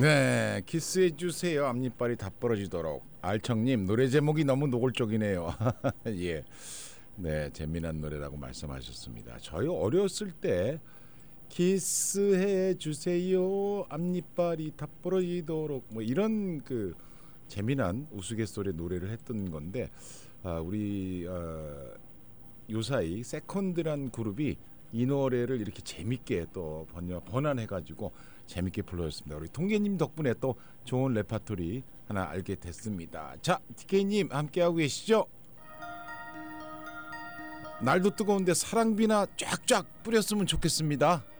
네, 키스해 주세요. 앞니빨이 다 부러지도록. 알청님 노래 제목이 너무 노골적이네요. 예, 네, 재미난 노래라고 말씀하셨습니다. 저희 어렸을 때 키스해 주세요. 앞니빨이 다 부러지도록 뭐 이런 그 재미난 우스갯소리 노래를 했던 건데 우리 요사이 세컨드란 그룹이 이 노래를 이렇게 재밌게 또 번안해가지고 재밌게 불러줬습니다. 우리 통계님 덕분에 또 좋은 레파토리 하나 알게 됐습니다. 자, TK님 함께하고 계시죠? 날도 뜨거운데 사랑비나 쫙쫙 뿌렸으면 좋겠습니다.